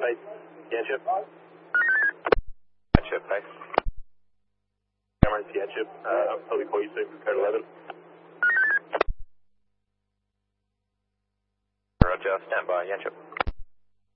pace. Yanchip. Yanchip, pace. Cameron, Yanchip. I'll probably call you soon for code 11. Roger, stand by, Yanchip.